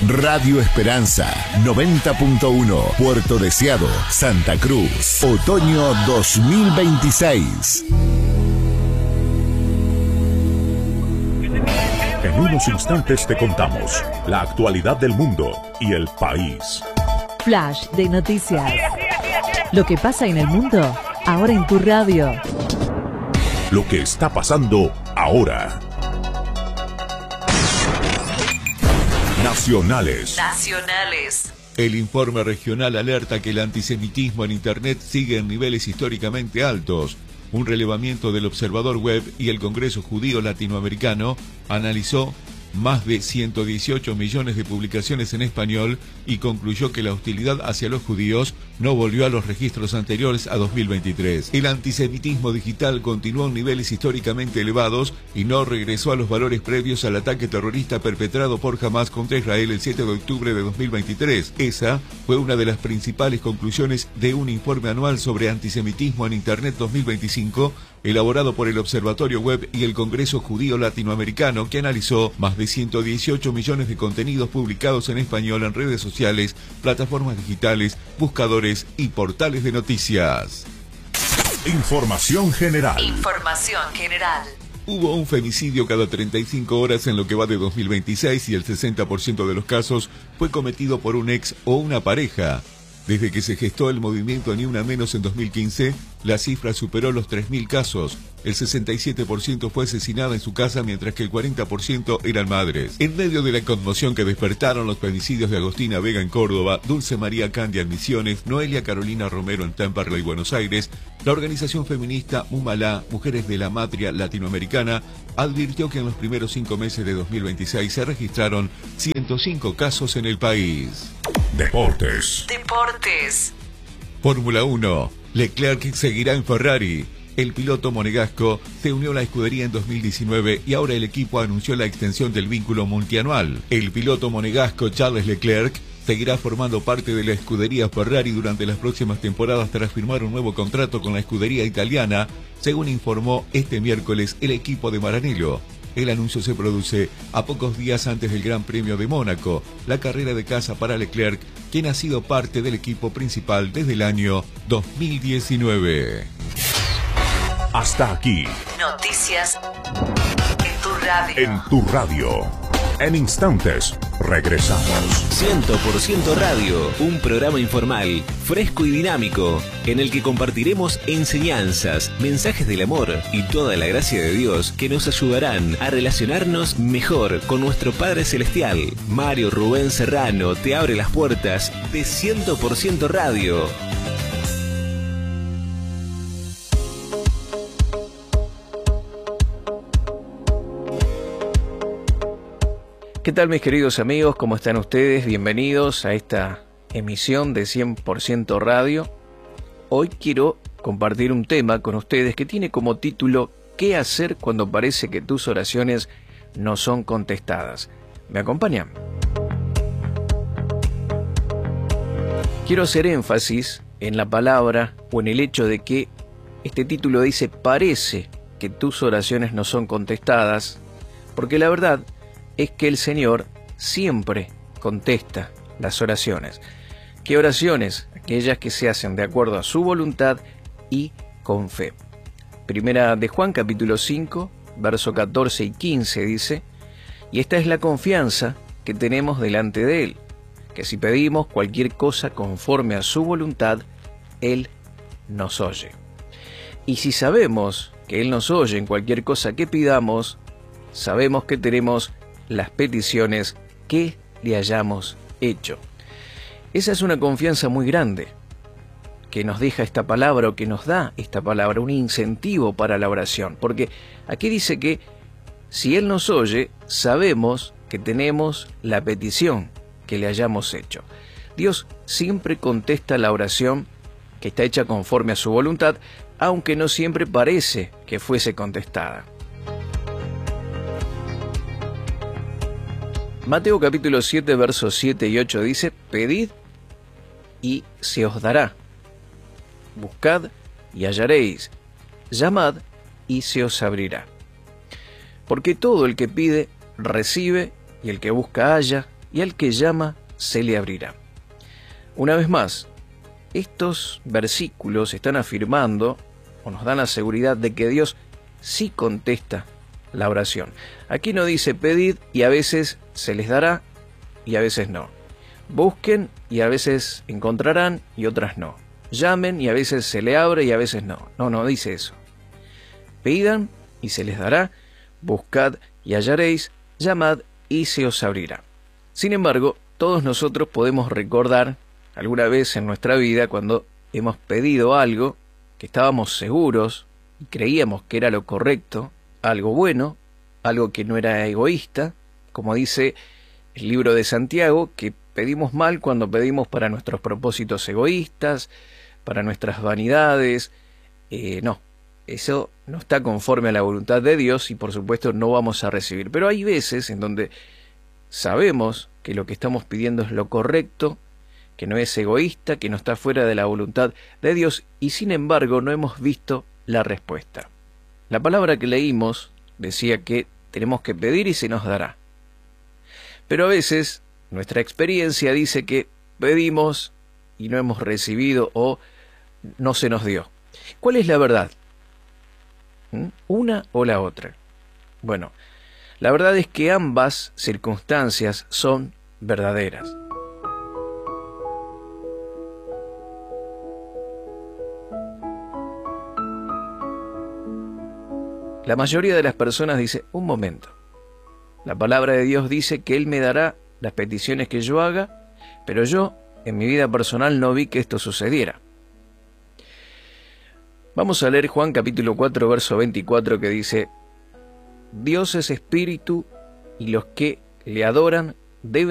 Radio Esperanza 90.1, Puerto Deseado, Santa Cruz, otoño 2026. En unos instantes te contamos la actualidad del mundo y el país. Flash de noticias. Lo que pasa en el mundo, ahora en tu radio. Lo que está pasando ahora. Nacionales. El informe regional alerta que el antisemitismo en Internet sigue en niveles históricamente altos. Un relevamiento del Observador Web y el Congreso Judío Latinoamericano analizó más de 118 millones de publicaciones en español y concluyó que la hostilidad hacia los judíos no volvió a los registros anteriores a 2023. El antisemitismo digital continuó en niveles históricamente elevados y no regresó a los valores previos al ataque terrorista perpetrado por Hamás contra Israel el 7 de octubre de 2023. Esa fue una de las principales conclusiones de un informe anual sobre antisemitismo en Internet 2025, elaborado por el Observatorio Web y el Congreso Judío Latinoamericano, que analizó más de 118 millones de contenidos publicados en español en redes sociales, plataformas digitales, buscadores y portales de noticias. Información general. Hubo un femicidio cada 35 horas en lo que va de 2026 y el 60% de los casos fue cometido por un ex o una pareja. Desde que se gestó el movimiento Ni Una Menos en 2015, la cifra superó los 3.000 casos. El 67% fue asesinada en su casa, mientras que el 40% eran madres. En medio de la conmoción que despertaron los femicidios de Agostina Vega en Córdoba, Dulce María Candia en Misiones, Noelia Carolina Romero en Temperley, Buenos Aires, la organización feminista Mumalá, Mujeres de la Matria Latinoamericana, advirtió que en los primeros 5 meses de 2026 se registraron 105 casos en el país. Deportes. Fórmula 1. Leclerc seguirá en Ferrari. El piloto monegasco se unió a la escudería en 2019 y ahora el equipo anunció la extensión del vínculo multianual. El piloto monegasco Charles Leclerc seguirá formando parte de la escudería Ferrari durante las próximas temporadas tras firmar un nuevo contrato con la escudería italiana, según informó este miércoles el equipo de Maranello. El anuncio se produce a pocos días antes del Gran Premio de Mónaco, la carrera de casa para Leclerc, quien ha sido parte del equipo principal desde el año 2019. Hasta aquí. Noticias en tu radio. En tu radio. En instantes, regresamos. 100% Radio, un programa informal, fresco y dinámico, en el que compartiremos enseñanzas, mensajes del amor y toda la gracia de Dios que nos ayudarán a relacionarnos mejor con nuestro Padre Celestial. Mario Rubén Serrano te abre las puertas de 100% Radio. ¿Qué tal, mis queridos amigos? ¿Cómo están ustedes? Bienvenidos a esta emisión de 100% Radio. Hoy quiero compartir un tema con ustedes que tiene como título ¿Qué hacer cuando parece que tus oraciones no son contestadas? ¿Me acompañan? Quiero hacer énfasis en la palabra o en el hecho de que este título dice parece que tus oraciones no son contestadas, porque la verdad es que el Señor siempre contesta las oraciones. ¿Qué oraciones? Aquellas que se hacen de acuerdo a su voluntad y con fe. Primera de Juan, capítulo 5, verso 14 y 15 dice: y esta es la confianza que tenemos delante de Él, que si pedimos cualquier cosa conforme a su voluntad, Él nos oye. Y si sabemos que Él nos oye en cualquier cosa que pidamos, sabemos que tenemos las peticiones que le hayamos hecho. Esa es una confianza muy grande que nos deja esta palabra, o que nos da esta palabra, un incentivo para la oración, porque aquí dice que si Él nos oye, sabemos que tenemos la petición que le hayamos hecho. Dios siempre contesta la oración que está hecha conforme a su voluntad, aunque no siempre parece que fuese contestada. Mateo capítulo 7, versos 7 y 8 dice: pedid y se os dará, buscad y hallaréis, llamad y se os abrirá. Porque todo el que pide, recibe, y el que busca halla, y al que llama se le abrirá. Una vez más, estos versículos están afirmando o nos dan la seguridad de que Dios sí contesta la oración. Aquí no dice pedid y a veces se les dará y a veces no. Busquen y a veces encontrarán y otras no. Llamen y a veces se le abre y a veces no. No dice eso. Pidan y se les dará. Buscad y hallaréis. Llamad y se os abrirá. Sin embargo, todos nosotros podemos recordar alguna vez en nuestra vida cuando hemos pedido algo que estábamos seguros y creíamos que era lo correcto, algo bueno, algo que no era egoísta, como dice el libro de Santiago, que pedimos mal cuando pedimos para nuestros propósitos egoístas, para nuestras vanidades. No, eso no está conforme a la voluntad de Dios y por supuesto no vamos a recibir. Pero hay veces en donde sabemos que lo que estamos pidiendo es lo correcto, que no es egoísta, que no está fuera de la voluntad de Dios y sin embargo no hemos visto la respuesta. La palabra que leímos decía que tenemos que pedir y se nos dará. Pero a veces nuestra experiencia dice que pedimos y no hemos recibido o no se nos dio. ¿Cuál es la verdad? ¿Una o la otra? Bueno, la verdad es que ambas circunstancias son verdaderas. La mayoría de las personas dice, un momento, la palabra de Dios dice que Él me dará las peticiones que yo haga, pero yo en mi vida personal no vi que esto sucediera. Vamos a leer Juan capítulo 4, verso 24 que dice, Dios es espíritu y los que le adoran deben